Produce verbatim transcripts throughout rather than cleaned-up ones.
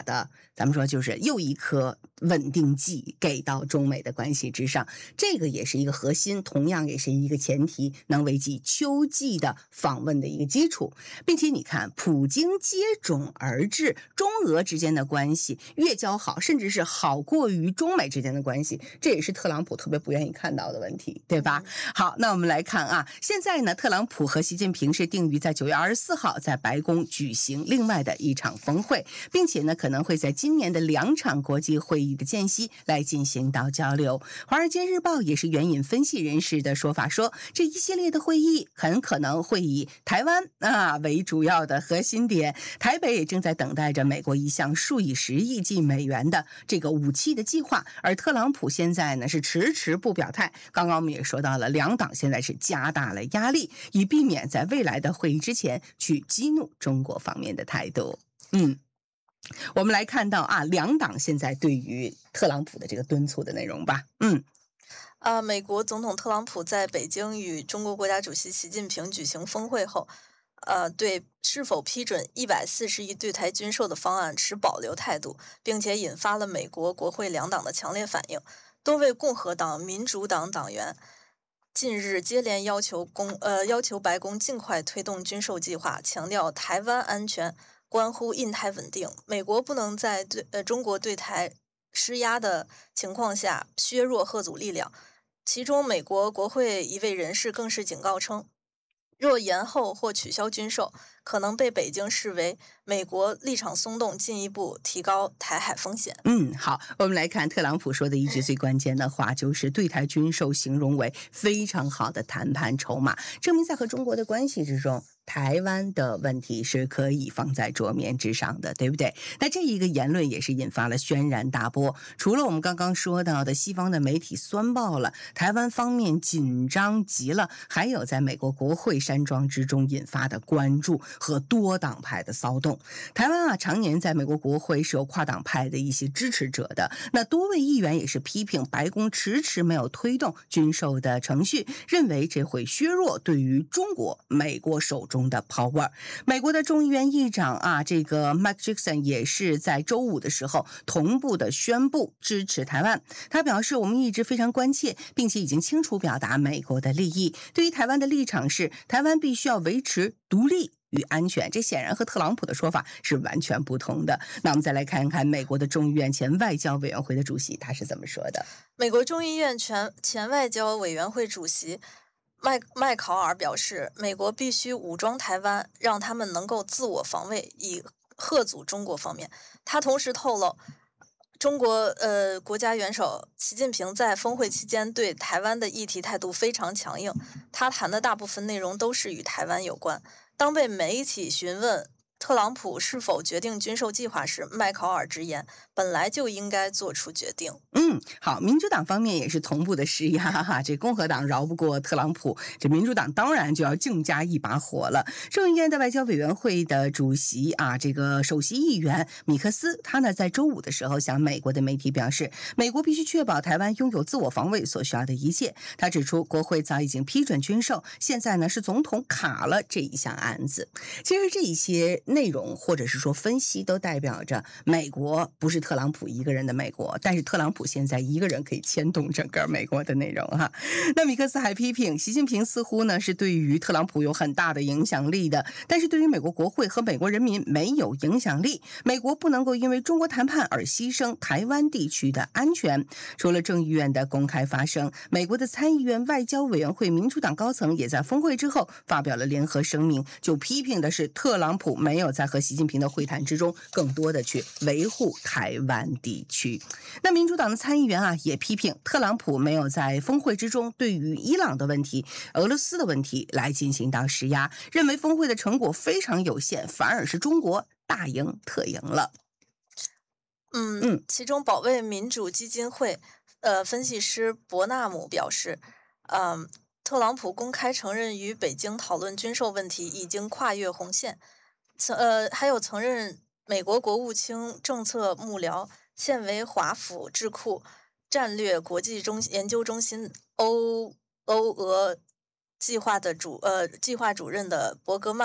的，咱们说就是又一颗稳定剂给到中美的关系之上，这个也是一个核心，同样也是一个前提，能为继秋季的访问的一个基础。并且你看，普京接踵而至，中俄之间的关系越交好，甚至是好过于中美之间的关系，这也是特朗普特别不愿意看到的问题，对吧？好，那我们来看啊，现在呢，特朗普和习近平是定于在九月二十四号在白宫举行另外的一场峰会，并且呢，可能会在今年的两场国际会议的间隙来进行到交流。华尔街日报也是援引分析人士的说法说，这一系列的会议很可能会以台湾啊为主要的核心点，台北也正在等待着美国一项数以十亿计美元的这个武器的计划，而特朗普现在呢是迟迟不表态。刚刚我们也说到了，两党现在是加大了压力，以避免在未来的会议之前去激怒中国方面的态度。嗯，我们来看到啊，两党现在对于特朗普的这个敦促的内容吧。嗯。 啊，美国总统特朗普在北京与中国国家主席习近平举行峰会后，呃，对是否批准一百四十亿对台军售的方案持保留态度，并且引发了美国国会两党的强烈反应。多位共和党、民主党党员近日接连要求公呃要求白宫尽快推动军售计划，强调台湾安全关乎印太稳定，美国不能在对呃中国对台施压的情况下削弱嚇阻力量。其中，美国国会一位人士更是警告称，若延后或取消军售，可能被北京视为美国立场松动，进一步提高台海风险。 嗯，好，我们来看特朗普说的一句最关键的话，就是对台军售形容为非常好的谈判筹码，证明在和中国的关系之中，台湾的问题是可以放在桌面之上的，对不对？那这一个言论也是引发了轩然大波。除了我们刚刚说到的西方的媒体酸爆了，台湾方面紧张极了，还有在美国国会山庄之中引发的关注和多党派的骚动。台湾啊，常年在美国国会是有跨党派的一些支持者的，那多位议员也是批评白宫迟迟没有推动军售的程序，认为这会削弱对于中国美国手中的 power。 美国的众议院议长啊，这个 Mike Jackson 也是在周五的时候同步的宣布支持台湾。他表示，我们一直非常关切，并且已经清楚表达美国的利益，对于台湾的立场是台湾必须要维持独立与安全，这显然和特朗普的说法是完全不同的。那我们再来看看美国的众议院前外交委员会的主席他是怎么说的。 美国众议院前前外交委员会主席麦麦考尔表示，美国必须武装台湾，让他们能够自我防卫，以嚇阻中国方面。他同时透露，中国呃国家元首习近平在峰会期间对台湾的议题态度非常强硬，他谈的大部分内容都是与台湾有关。当被媒体询问特朗普是否决定军售计划时，麦考尔直言，本来就应该做出决定。 嗯，好，民主党方面也是同步的施压哈，这共和党饶不过特朗普，这民主党当然就要更加一把火了。众议院的外交委员会的主席啊，这个首席议员米克斯，他呢在周五的时候向美国的媒体表示，美国必须确保台湾拥有自我防卫所需要的一切。他指出，国会早已经批准军售，现在呢是总统卡了这一项案子。其实这一些内容或者是说分析都代表着美国不是特朗普一个人的美国，但是特朗普现在一个人可以牵动整个美国的内容哈。那米克斯还批评习近平似乎呢是对于特朗普有很大的影响力的，但是对于美国国会和美国人民没有影响力。美国不能够因为中国谈判而牺牲台湾地区的安全。除了众议院的公开发声，美国的参议院外交委员会民主党高层也在峰会之后发表了联合声明，就批评的是特朗普没有在和习近平的会谈之中更多的去维护台湾地区。那民主党的参议员啊也批评特朗普没有在峰会之中对于伊朗的问题、俄罗斯的问题来进行到施压，认为峰会的成果非常有限，反而是中国大赢特赢了。 嗯嗯，其中保卫民主基金会呃分析师伯纳姆表示，嗯、呃，特朗普公开承认与北京讨论军售问题已经跨越红线，呃，还有曾任美国国务卿政策幕僚、现为华府智库战略国际中研究中心欧欧俄计划的主呃计划主任的伯格曼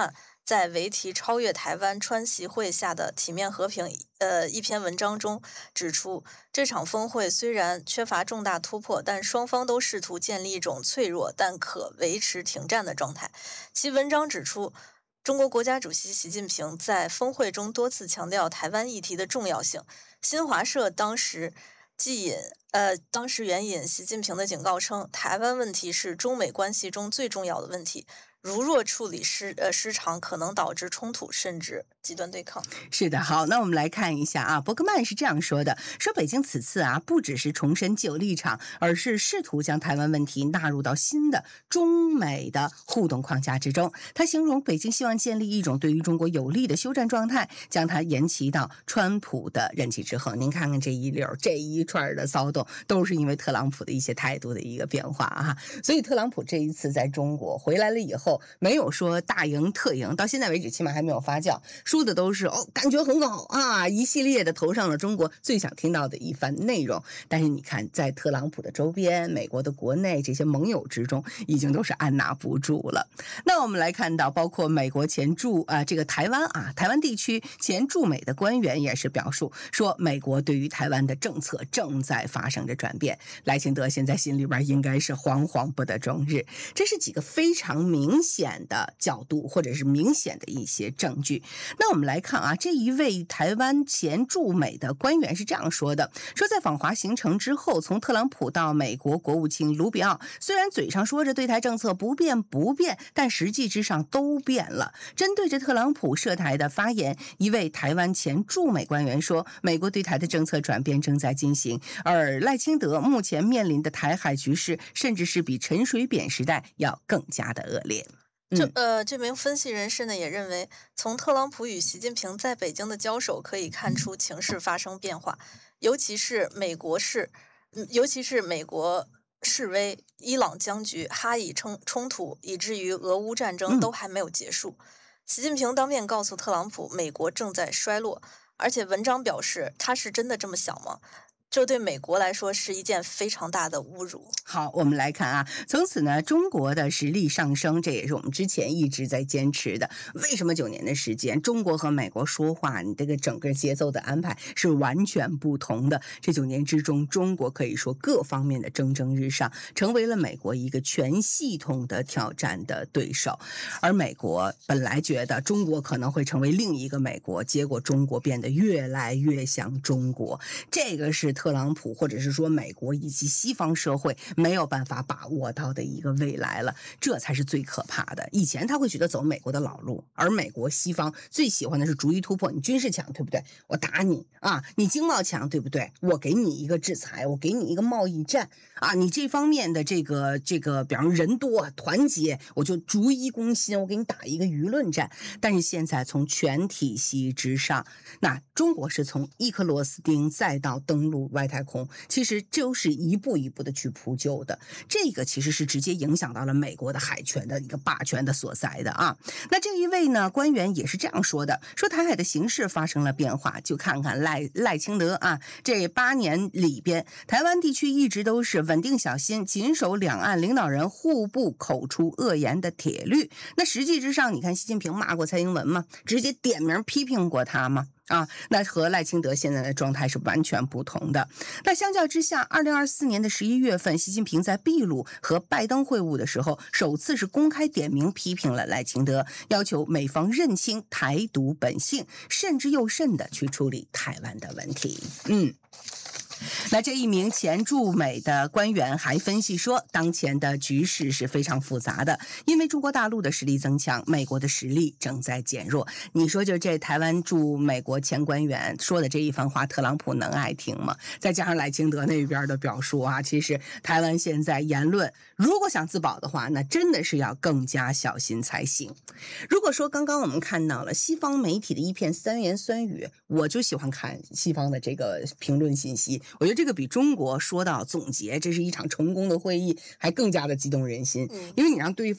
在为题超越台湾川习会下的体面和平呃一篇文章中指出，这场峰会虽然缺乏重大突破，但双方都试图建立一种脆弱但可维持停战的状态。其文章指出，中国国家主席习近平在峰会中多次强调台湾议题的重要性。新华社当时寄引呃，当时援引习近平的警告称，台湾问题是中美关系中最重要的问题，如若处理失呃失常，可能导致冲突甚至极端对抗。 是的，好，那我们来看一下啊，伯克曼是这样说的：说北京此次啊，不只是重申既有立场，而是试图将台湾问题纳入到新的中美的互动框架之中。他形容北京希望建立一种对于中国有利的休战状态，将它延期到川普的任期之后。您看看这一溜这一串的骚动，都是因为特朗普的一些态度的一个变化啊。所以特朗普这一次在中国回来了以后，没有说大赢特赢，到现在为止起码还没有发酵，说的都是哦，感觉很好啊，一系列的投上了中国最想听到的一番内容。但是你看，在特朗普的周边，美国的国内这些盟友之中，已经都是按捺不住了。那我们来看到，包括美国前驻啊、呃、这个台湾啊台湾地区前驻美的官员也是表述说，美国对于台湾的政策正在发生着转变。赖清德现在心里边应该是惶惶不得终日。这是几个非常明显的角度，或者是明显的一些证据。那我们来看啊，这一位台湾前驻美的官员是这样说的：说在访华行程之后，从特朗普到美国国务卿卢比奥，虽然嘴上说着对台政策不变不变，但实际之上都变了。针对着特朗普涉台的发言，一位台湾前驻美官员说，美国对台的政策转变正在进行，而赖清德目前面临的台海局势，甚至是比陈水扁时代要更加的恶劣。 这呃，这名分析人士呢也认为，从特朗普与习近平在北京的交手可以看出情势发生变化，尤其是美国是，尤其是美国示威、伊朗僵局、哈以冲冲突，以至于俄乌战争都还没有结束。嗯、习近平当面告诉特朗普，美国正在衰落，而且文章表示，他是真的这么想吗？这对美国来说是一件非常大的侮辱。 好，我们来看啊，从此呢，中国的实力上升，这也是我们之前一直在坚持的。为什么九年的时间，中国和美国说话，你这个整个节奏的安排是完全不同的？这九年之中，中国可以说各方面的蒸蒸日上，成为了美国一个全系统的挑战的对手。而美国本来觉得中国可能会成为另一个美国，结果中国变得越来越像中国，这个是特朗普或者是说美国以及西方社会没有办法把握到的一个未来了，这才是最可怕的。以前他会觉得走美国的老路，而美国西方最喜欢的是逐一突破，你军事强对不对？我打你啊！你经贸强对不对？我给你一个制裁，我给你一个贸易战啊！你这方面的这个这个，比方人多团结，我就逐一攻心，我给你打一个舆论战。但是现在从全体系之上，那中国是从一颗螺丝钉再到登陆外太空，其实就是一步一步的去铺就的。这个其实是直接影响到了美国的海权的一个霸权的所在的啊。那这一位呢官员也是这样说的，说台海的形势发生了变化，就看看赖赖清德啊，这八年里边，台湾地区一直都是稳定小心，谨守两岸领导人互不口出恶言的铁律。那实际之上，你看习近平骂过蔡英文吗？直接点名批评过他吗？啊，那和赖清德现在的状态是完全不同的。那相较之下，二零二四年的十一月份，习近平在秘鲁和拜登会晤的时候，首次是公开点名批评了赖清德，要求美方认清台独本性，慎之又慎的去处理台湾的问题。嗯。那这一名前驻美的官员还分析说，当前的局势是非常复杂的，因为中国大陆的实力增强，美国的实力正在减弱。你说就这台湾驻美国前官员说的这一番话，特朗普能爱听吗？再加上赖清德那边的表述啊，其实台湾现在言论如果想自保的话，那真的是要更加小心才行。如果说刚刚我们看到了西方媒体的一片酸言酸语，我就喜欢看西方的这个评论信息，我觉得这个比中国说到总结这是一场成功的会议还更加的激动人心，因为你让对方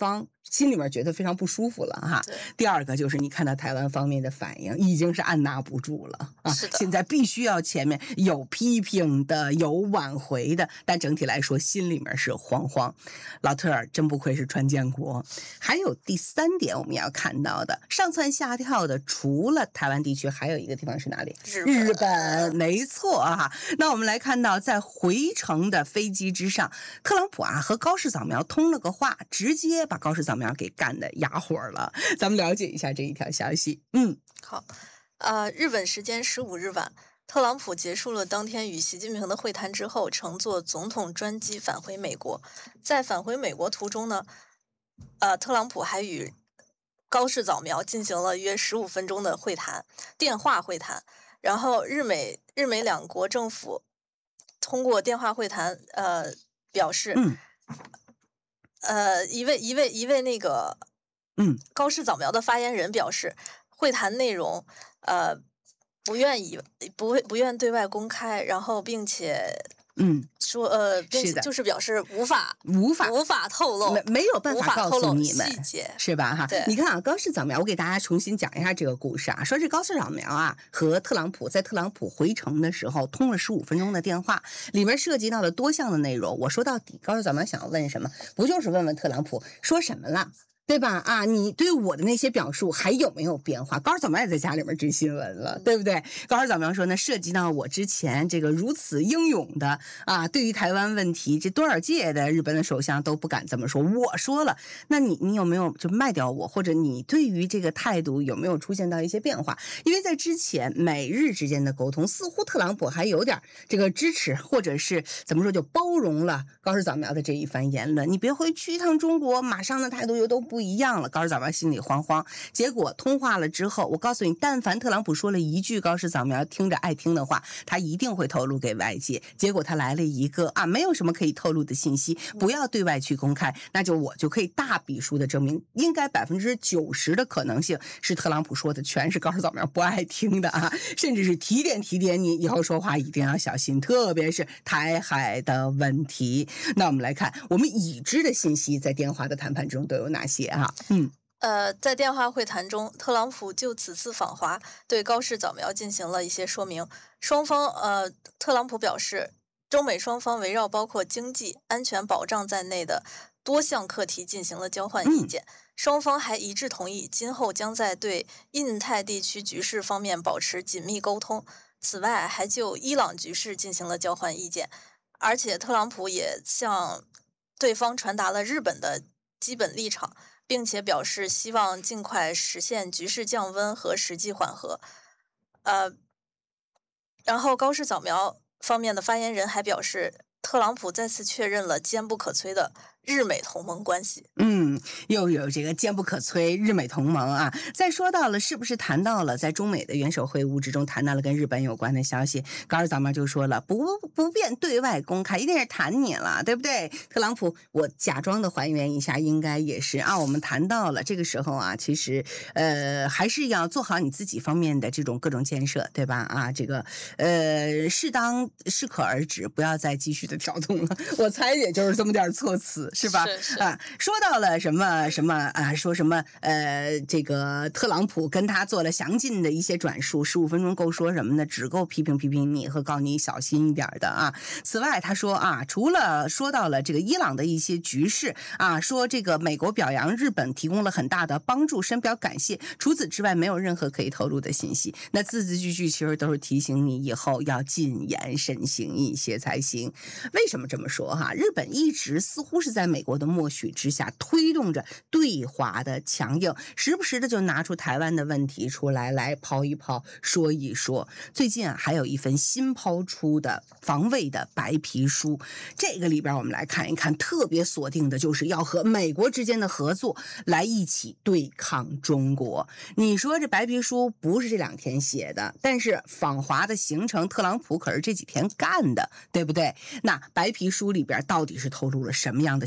心里面觉得非常不舒服了哈。第二个就是你看到台湾方面的反应，已经是按捺不住了啊！ 是的， 现在必须要前面有批评的，有挽回的，但整体来说心里面是慌慌。老特尔真不愧是川建国。还有第三点我们要看到的，上蹿下跳的，除了台湾地区，还有一个地方是哪里？ 日本。 日本，没错啊。那我们来看到，在回程的飞机之上，特朗普啊和高市早苗通了个话，直接把高市早苗给干的哑火了。咱们了解一下这一条消息。嗯， 好，呃，日本时间十五日晚，特朗普结束了当天与习近平的会谈之后，乘坐总统专机返回美国。在返回美国途中呢，呃，特朗普还与高市早苗进行了约十五分钟的会谈，电话会谈。然后日美日美两国政府通过电话会谈，呃，表示， 嗯， 呃，一位一位一位那个， 嗯， 高市早苗的发言人表示，会谈内容，呃，不愿意不不愿对外公开，然后并且。 嗯， 说呃，并且就是表示无法无法无法透露， 没没有办法告诉你们细节， 是吧？哈，你看啊，高市早苗，我给大家重新讲一下这个故事啊。说这高市早苗啊和特朗普在特朗普回程的时候通了十五分钟的电话，里面涉及到了多项的内容。我说到底，高市早苗想要问什么？不就是问问特朗普说什么了？对吧？啊，你对我的那些表述还有没有变化？高市早苗也在家里面追新闻了，对不对？高市早苗说呢，涉及到我之前这个如此英勇的啊，对于台湾问题，这多少届的日本的首相都不敢这么说，我说了，那你你有没有就卖掉我，或者你对于这个态度有没有出现到一些变化？因为在之前美日之间的沟通，似乎特朗普还有点这个支持，或者是怎么说就包容了高市早苗的这一番言论。你别回去一趟中国，马上的态度又都不一样了。高市早苗心里慌慌，结果通话了之后，我告诉你，但凡特朗普说了一句高市早苗听着爱听的话，他一定会透露给外界。结果他来了一个啊，没有什么可以透露的信息，不要对外去公开，那就我就可以大笔数的证明，应该百分之九十的可能性是特朗普说的全是高市早苗不爱听的啊，甚至是提点提点你以后说话一定要小心，特别是台海的问题。那我们来看，我们已知的信息在电话的谈判中都有哪些啊？嗯， 呃，在电话会谈中，特朗普就此次访华对高市早苗进行了一些说明。双方，呃，特朗普表示，中美双方围绕包括经济、安全保障在内的多项课题进行了交换意见。嗯、双方还一致同意，今后将在对印太地区局势方面保持紧密沟通。此外，还就伊朗局势进行了交换意见。而且，特朗普也向对方传达了日本的基本立场，并且表示希望尽快实现局势降温和实际缓和。呃，然后高市早苗方面的发言人还表示，特朗普再次确认了坚不可摧的日美同盟关系。 嗯，又有这个坚不可摧日美同盟啊。再说到了，是不是谈到了在中美的元首会晤之中谈到了跟日本有关的消息？高市早苗就说了，不不便对外公开，一定是谈你了，对不对？特朗普，我假装的还原一下，应该也是啊。我们谈到了这个时候啊，其实呃还是要做好你自己方面的这种各种建设，对吧？啊，这个呃适当适可而止，不要再继续的挑动了。我猜也就是这么点措辞。是吧？ 是是啊，说到了什么什么啊，说什么呃，这个特朗普跟他做了详尽的一些转述，十五分钟够说什么呢？只够批评批评你和告你小心一点的啊。此外，他说啊，除了说到了这个伊朗的一些局势啊，说这个美国表扬日本提供了很大的帮助，深表感谢。除此之外，没有任何可以透露的信息。那字字句句其实都是提醒你以后要谨言慎行一些才行。为什么这么说哈？日本一直似乎是在美国的默许之下推动着对华的强硬，时不时的就拿出台湾的问题出来来抛一抛说一说。最近啊还有一份新抛出的防卫的白皮书，这个里边我们来看一看，特别锁定的就是要和美国之间的合作来一起对抗中国。你说这白皮书不是这两天写的，但是访华的行程特朗普可是这几天干的，对不对？那白皮书里边到底是透露了什么样的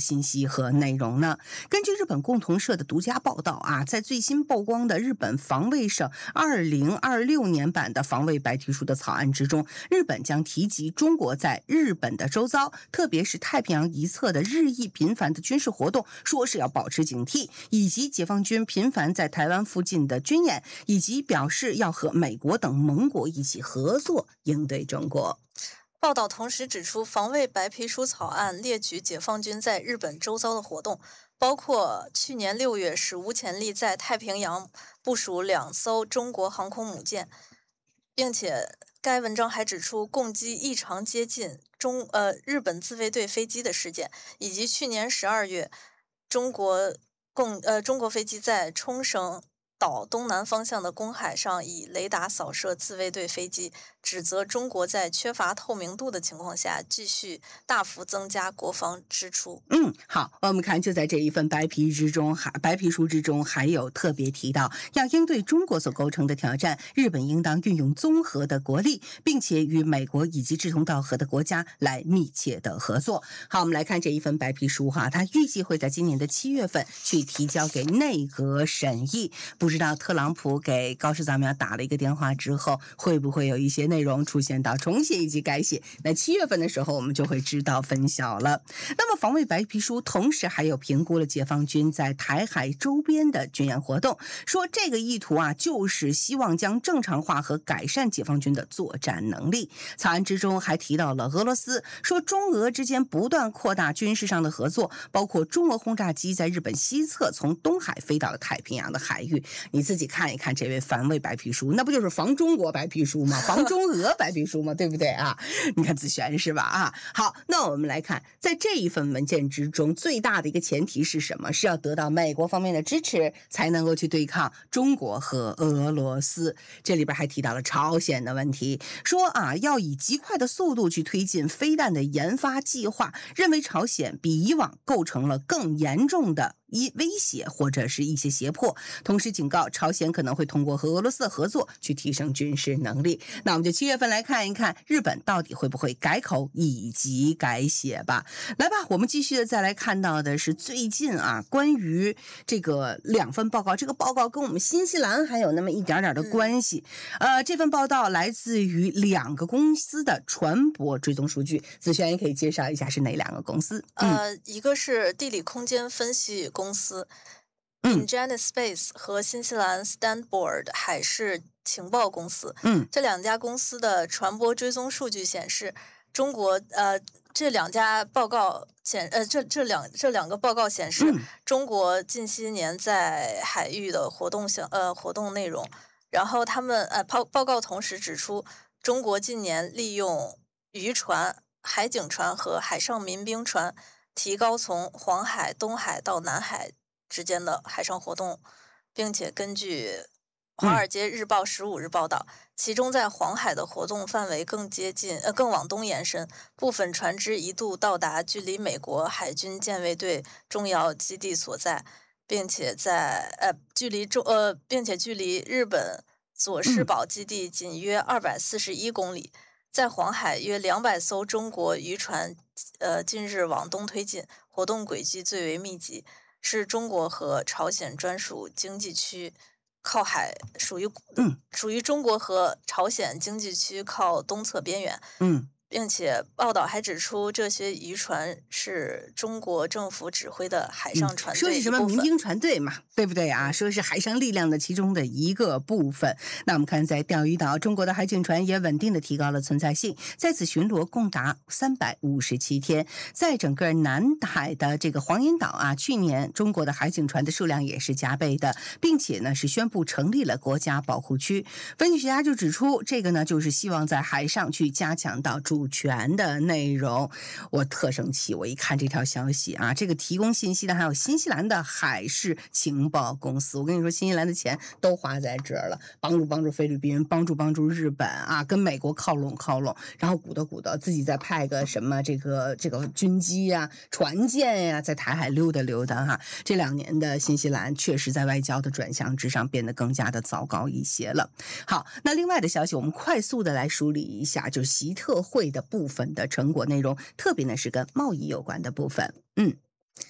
信息和内容呢？根据日本共同社的独家报道啊，在最新曝光的日本防卫省二零二六年版的防卫白皮书的草案之中，日本将提及中国在日本的周遭，特别是太平洋一侧的日益频繁的军事活动，说是要保持警惕，以及解放军频繁在台湾附近的军演，以及表示要和美国等盟国一起合作应对中国。 报道同时指出，防卫白皮书草案列举解放军在日本周遭的活动，包括去年六月史无前例在太平洋部署两艘中国航空母舰，并且该文章还指出攻击异常接近中呃日本自卫队飞机的事件，以及去年十二月中国共呃中国飞机在冲绳岛东南方向的公海上以雷达扫射自卫队飞机，指责中国在缺乏透明度的情况下继续大幅增加国防支出。 嗯，好，我们看就在这一份白皮之中，还白皮书之中还有特别提到，要应对中国所构成的挑战，日本应当运用综合的国力，并且与美国以及志同道合的国家来密切的合作。好，我们来看这一份白皮书哈，它预计会在今年的七月份去提交给内阁审议。不知道特朗普给高市早苗打了一个电话之后，会不会有一些内容出现到重写以及改写？那七月份的时候，我们就会知道分晓了。那么防卫白皮书同时还有评估了解放军在台海周边的军演活动，说这个意图啊，就是希望将正常化和改善解放军的作战能力。草案之中还提到了俄罗斯，说中俄之间不断扩大军事上的合作，包括中俄轰炸机在日本西侧从东海飞到了太平洋的海域。你自己看一看这位防卫白皮书，那不就是防中国白皮书吗？防中俄白皮书吗？对不对啊？你看子璇是吧？啊，好，那我们来看，在这一份文件之中，最大的一个前提是什么？是要得到美国方面的支持，才能够去对抗中国和俄罗斯。这里边还提到了朝鲜的问题，说啊，要以极快的速度去推进飞弹的研发计划，认为朝鲜比以往构成了更严重的一威胁或者是一些胁迫，同时警告朝鲜可能会通过和俄罗斯的合作去提升军事能力。那我们就七月份来看一看日本到底会不会改口以及改写吧。来吧，我们继续的再来看到的是最近啊，关于这个两份报告，这个报告跟我们新西兰还有那么一点点的关系。呃，这份报道来自于两个公司的船舶追踪数据，子璇也可以介绍一下是哪两个公司？ 嗯、呃，一个是地理空间分析公司 Ingenuity Space 和新西兰 Starboard 海事情报公司。 嗯， 这两家公司的船舶追踪数据显示，中国呃这两家报告显呃这这两这两个报告显示， 嗯、 中国近些年在海域的活动项呃活动内容。然后他们呃报报告同时指出，中国近年利用渔船、海警船和海上民兵船，提高从黄海、东海到南海之间的海上活动，并且根据《华尔街日报》十五日报道，其中在黄海的活动范围更接近呃更往东延伸，部分船只一度到达距离美国海军舰卫队重要基地所在，并且在呃距离中呃并且距离日本佐世保基地仅约二百四十一公里。在黄海约两百艘中国渔船，呃，近日往东推进，活动轨迹最为密集，是中国和朝鲜专属经济区，靠海属于嗯属于中国和朝鲜经济区靠东侧边缘。 嗯。 并且报道还指出，这些渔船是中国政府指挥的海上船队、嗯、 说是什么民兵船队嘛，对不对啊？说是海上力量的其中的一个部分。那我们看，在钓鱼岛，中国的海警船也稳定的提高了存在性，在此巡逻共达三百五十七天。在整个南海的这个黄岩岛啊，去年中国的海警船的数量也是加倍的，并且呢是宣布成立了国家保护区。分析学家就指出，这个呢就是希望在海上去加强到主权的内容。我特生气，我一看这条消息啊，这个提供信息的还有新西兰的海事情报公司。我跟你说，新西兰的钱都花在这儿了，帮助帮助菲律宾，帮助帮助日本啊，跟美国靠拢靠拢，然后鼓捣鼓捣，自己再派个什么这个这个军机呀、船舰呀，在台海溜达溜达哈。这两年的新西兰确实在外交的转向之上变得更加的糟糕一些了。好，那另外的消息，我们快速的来梳理一下，就是习特会的部分的成果内容，特别呢是跟贸易有关的部分。嗯。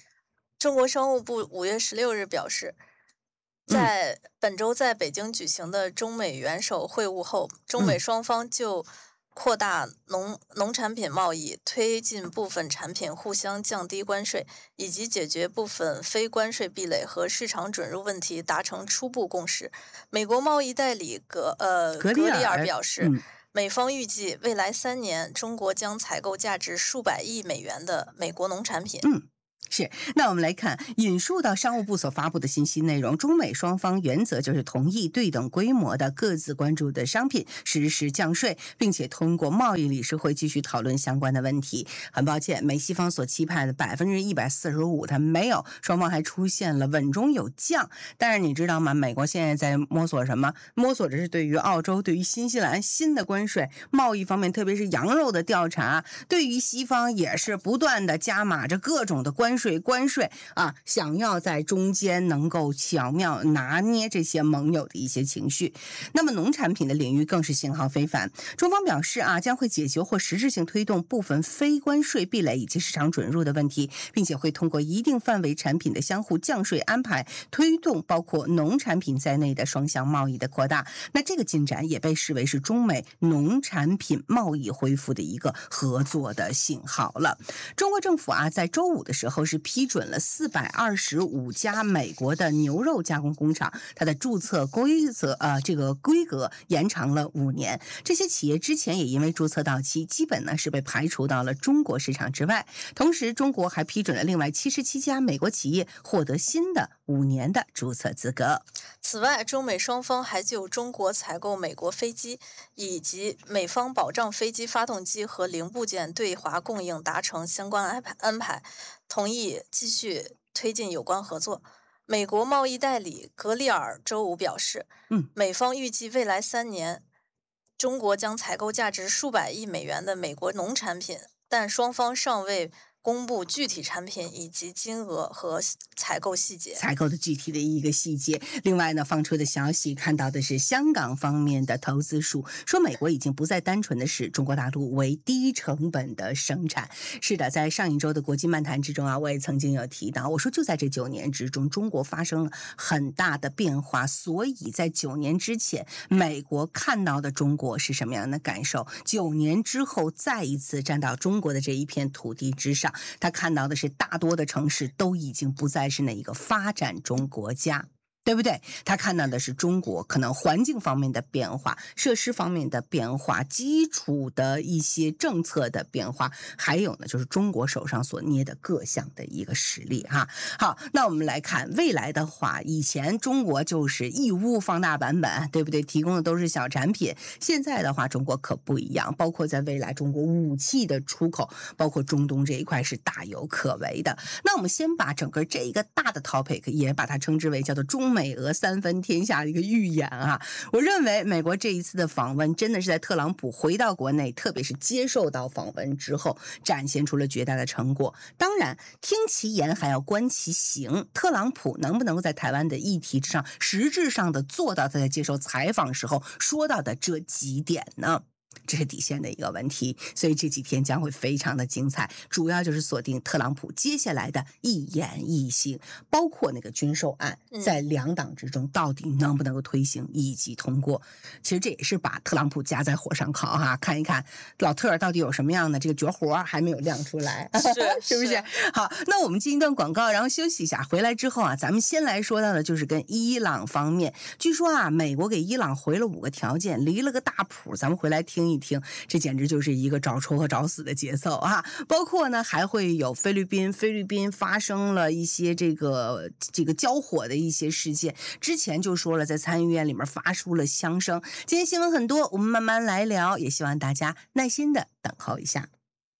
中国商务部五月十六日表示，在本周在北京举行的中美元首会晤后，中美双方就扩大农农产品贸易、推进部分产品互相降低关税，以及解决部分非关税壁垒和市场准入问题达成初步共识。美国贸易代理格呃格里尔格里尔表示， 嗯美方预计未来三年中国将采购价值数百亿美元的美国农产品。 嗯。是，那我们来看引述到商务部所发布的信息内容，中美双方原则就是同意对等规模的各自关注的商品实施降税，并且通过贸易理事会继续讨论相关的问题。很抱歉，美西方所期盼的百分之一百四十五，它没有，双方还出现了稳中有降。但是你知道吗？美国现在在摸索什么？摸索着是对于澳洲、对于新西兰新的关税贸易方面，特别是羊肉的调查，对于西方也是不断的加码着各种的关税。税关税啊，想要在中间能够巧妙拿捏这些盟友的一些情绪。那么农产品的领域更是信号非凡，中方表示啊，将会解决或实质性推动部分非关税壁垒以及市场准入的问题，并且会通过一定范围产品的相互降税安排，推动包括农产品在内的双向贸易的扩大。那这个进展也被视为是中美农产品贸易恢复的一个合作的信号了。中国政府啊，在周五的时候是批准了四百二十五家美国的牛肉加工工厂，它的注册规则呃这个规格延长了五年。这些企业之前也因为注册到期，基本呢是被排除到了中国市场之外。同时，中国还批准了另外七十七家美国企业获得新的五年的注册资格。 此外，中美双方还就中国采购美国飞机以及美方保障飞机发动机和零部件对华供应达成相关安排安排。同意继续推进有关合作。美国贸易代理格里尔周五表示， 嗯， 美方预计未来三年，中国将采购价值数百亿美元的美国农产品，但双方尚未公布具体产品以及金额和采购细节。 采购的具体的一个细节。另外呢，放出的消息看到的是香港方面的投资署说，美国已经不再单纯的视中国大陆为低成本的生产。是的，在上一周的国际漫谈之中啊，我也曾经有提到，我说就在这九年之中，中国发生了很大的变化。所以在九年之前，美国看到的中国是什么样的感受？九年之后，再一次站到中国的这一片土地之上。他看到的是大多的城市都已经不再是那一个发展中国家，对不对？他看到的是中国可能环境方面的变化，设施方面的变化，基础的一些政策的变化，还有呢就是中国手上所捏的各项的一个实力哈。好，那我们来看未来的话，以前中国就是义乌放大版本，对不对？提供的都是小产品。现在的话，中国可不一样，包括在未来中国武器的出口，包括中东这一块是大有可为的。那我们先把整个这一个大的 topic 也把它称之为叫做中美俄三分天下的一个预演啊。我认为美国这一次的访问真的是在特朗普回到国内，特别是接受到访问之后，展现出了绝大的成果。当然，听其言还要观其行，特朗普能不能够在台湾的议题之上实质上的做到他在接受采访时候说到的这几点呢？这是底线的一个问题，所以这几天将会非常的精彩，主要就是锁定特朗普接下来的一言一行，包括那个军售案在两党之中到底能不能够推行以及通过。其实这也是把特朗普夹在火上烤哈、啊，看一看老特儿到底有什么样的这个绝活还没有亮出来， 是是不是？好，那我们进一段广告，然后休息一下，回来之后啊，咱们先来说到的就是跟伊朗方面，据说啊，美国给伊朗回了五个条件，离了个大谱，咱们回来听一听，这简直就是一个找抽和找死的节奏啊！包括呢，还会有菲律宾，菲律宾发生了一些这个这个交火的一些事件，之前就说了，在参议院里面发出了枪声。今天新闻很多，我们慢慢来聊，也希望大家耐心的等候一下。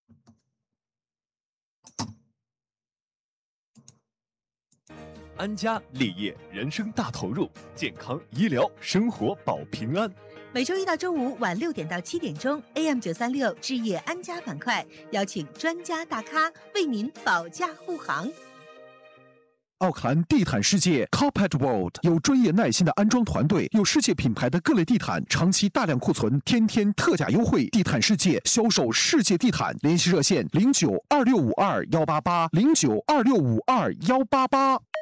安家立业，人生大投入，健康医疗生活保平安。 每周一到周五晚六点到七点钟 ，A M 九三六置业安家板块，邀请专家大咖为您保驾护航。 奥克兰地毯世界 Carpet World 有专业耐心的安装团队，有世界品牌的各类地毯，长期大量库存，天天特价优惠。地毯世界销售世界地毯，联系热线零九二六五二幺八八零九二六五二幺八八。